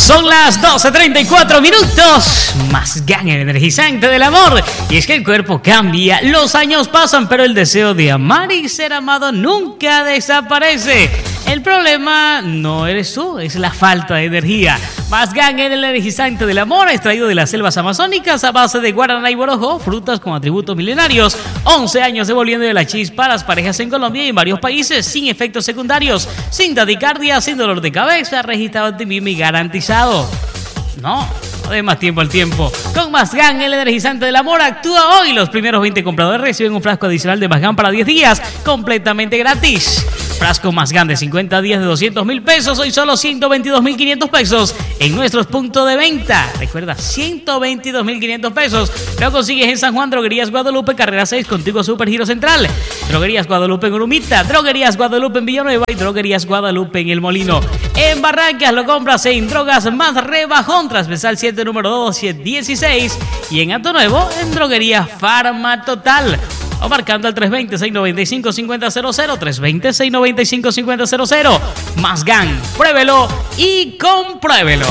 Son las 12:34 minutos. Más Gang, el energizante del amor. Y es que el cuerpo cambia, los años pasan, pero el deseo de amar y ser amado nunca desaparece. El problema no eres tú, es la falta de energía. Más Gang, el energizante del amor, extraído de las selvas amazónicas a base de guaraná y borojo, frutas con atributos milenarios. 11 años devolviendo de la chispa a las parejas en Colombia y en varios países, sin efectos secundarios, sin tadicardia, sin dolor de cabeza, registrado optimismo y garantizado. No de más tiempo al tiempo. Con Más Gang, el energizante del amor, actúa hoy. Los primeros 20 compradores reciben un frasco adicional de Más Gang para 10 días, completamente gratis. Frasco Más Gang de 50 días de 200,000 pesos, hoy solo 122,500 pesos en nuestros puntos de venta. Recuerda, 122,500 pesos. Lo consigues en San Juan, Droguerías Guadalupe, carrera 6, contigo a Super Giro Central. Droguerías Guadalupe en Urumita, Droguerías Guadalupe en Villanueva y Droguerías Guadalupe en El Molino. En Barrancas lo compras en Drogas Más Rebajón, transversal 7, número 216. Y en Ato Nuevo, en Droguería Farma Total. O marcando al 320-695-5000, 320-695-5000. Más Gang, pruébelo y compruébelo.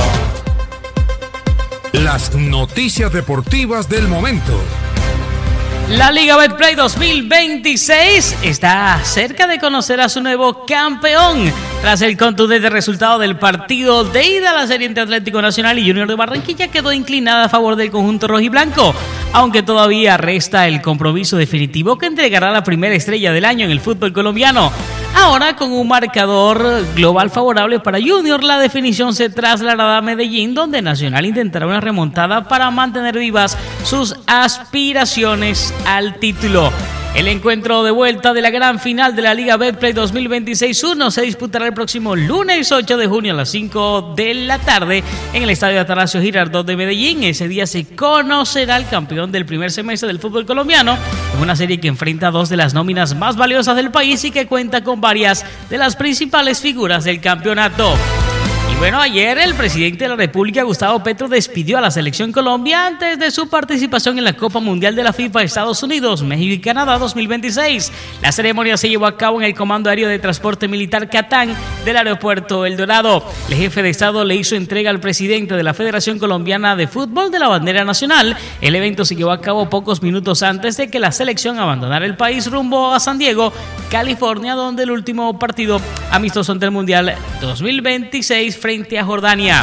Las noticias deportivas del momento. La Liga Betplay 2026 está cerca de conocer a su nuevo campeón. Tras el contundente resultado del partido de ida, la serie entre Atlético Nacional y Junior de Barranquilla quedó inclinada a favor del conjunto rojiblanco, aunque todavía resta el compromiso definitivo que entregará la primera estrella del año en el fútbol colombiano. Ahora, con un marcador global favorable para Junior, la definición se trasladará a Medellín, donde Nacional intentará una remontada para mantener vivas sus aspiraciones al título. El encuentro de vuelta de la gran final de la Liga Betplay 2026-1 se disputará el próximo lunes 8 de junio a las 5 de la tarde en el Estadio Atanasio Girardot de Medellín. Ese día se conocerá el campeón del primer semestre del fútbol colombiano, en una serie que enfrenta a dos de las nóminas más valiosas del país y que cuenta con varias de las principales figuras del campeonato. Y bueno, ayer el presidente de la República, Gustavo Petro, despidió a la selección Colombia antes de su participación en la Copa Mundial de la FIFA Estados Unidos, México y Canadá 2026. La ceremonia se llevó a cabo en el Comando Aéreo de Transporte Militar Catán del Aeropuerto El Dorado. El jefe de Estado le hizo entrega al presidente de la Federación Colombiana de Fútbol de la bandera nacional. El evento se llevó a cabo pocos minutos antes de que la selección abandonara el país rumbo a San Diego, California, donde el último partido amistoso ante el Mundial 2026 frente a Jordania.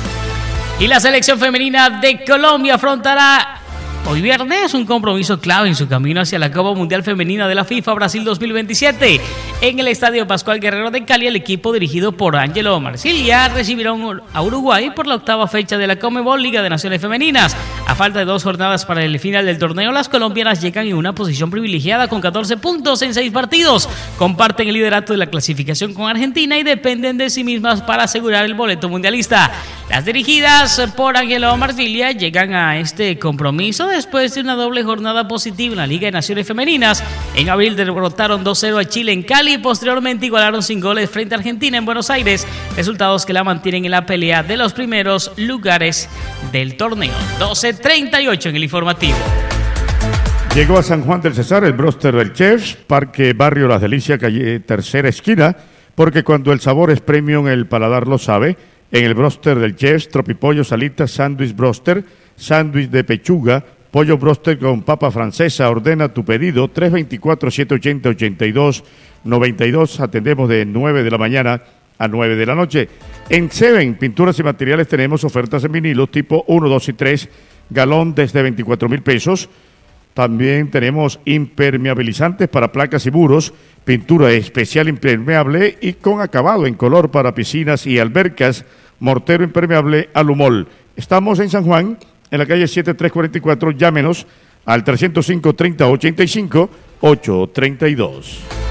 Y la selección femenina de Colombia afrontará hoy viernes un compromiso clave en su camino hacia la Copa Mundial Femenina de la FIFA Brasil 2027. En el Estadio Pascual Guerrero de Cali, el equipo dirigido por Ángelo Marcilla recibirá a Uruguay por la octava fecha de la Conmebol Liga de Naciones Femeninas. A falta de 2 jornadas para el final del torneo, las colombianas llegan en una posición privilegiada con 14 puntos en 6 partidos. Comparten el liderato de la clasificación con Argentina y dependen de sí mismas para asegurar el boleto mundialista. Las dirigidas por Ángelo Marcilla llegan a este compromiso después de una doble jornada positiva en la Liga de Naciones Femeninas. En abril derrotaron 2-0 a Chile en Cali y posteriormente igualaron sin goles frente a Argentina en Buenos Aires, resultados que la mantienen en la pelea de los primeros lugares del torneo. 12:38 en el informativo. Llegó a San Juan del Cesar el bróster del Chefs, Parque Barrio Las Delicias, calle Tercera Esquina, porque cuando el sabor es premium, el paladar lo sabe. En el bróster del Chefs, tropipollo, salitas, sándwich bróster, sándwich de pechuga, pollo bróster con papa francesa. Ordena tu pedido, 324-780-8292. Atendemos de 9 de la mañana a 9 de la noche. En Seven, pinturas y materiales, tenemos ofertas en vinilos tipo 1, 2 y 3, galón desde 24,000 pesos. También tenemos impermeabilizantes para placas y muros, pintura especial impermeable y con acabado en color para piscinas y albercas, mortero impermeable Alumol. Estamos en San Juan, en la calle 7344, llámenos al 305-3085-832.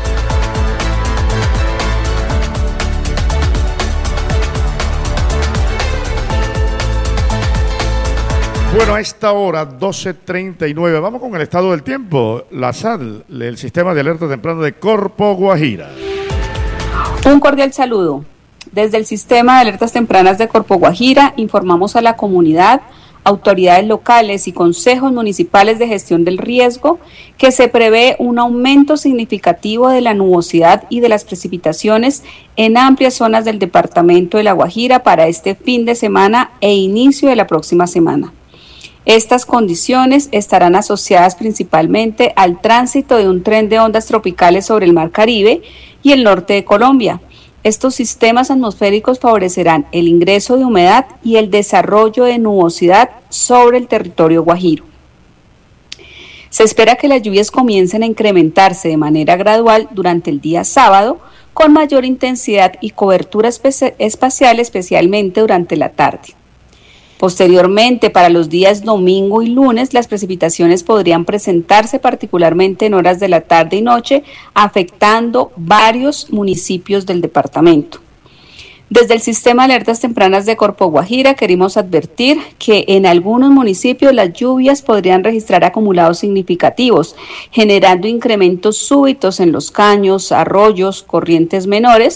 Bueno, a esta hora, 12:39, vamos con el estado del tiempo. La SAD, el Sistema de Alerta Temprana de Corpo Guajira. Un cordial saludo. Desde el Sistema de Alertas Tempranas de Corpo Guajira informamos a la comunidad autoridades locales y consejos municipales de gestión del riesgo que se prevé un aumento significativo de la nubosidad y de las precipitaciones en amplias zonas del departamento de La Guajira para este fin de semana e inicio de la próxima semana. Estas condiciones estarán asociadas principalmente al tránsito de un tren de ondas tropicales sobre el Mar Caribe y el norte de Colombia. Estos sistemas atmosféricos favorecerán el ingreso de humedad y el desarrollo de nubosidad sobre el territorio guajiro. Se espera que las lluvias comiencen a incrementarse de manera gradual durante el día sábado, con mayor intensidad y cobertura espacial, especialmente durante la tarde. Posteriormente, para los días domingo y lunes, las precipitaciones podrían presentarse particularmente en horas de la tarde y noche, afectando varios municipios del departamento. Desde el Sistema de Alertas Tempranas de Corpo Guajira queremos advertir que en algunos municipios las lluvias podrían registrar acumulados significativos, generando incrementos súbitos en los caños, arroyos, corrientes menores,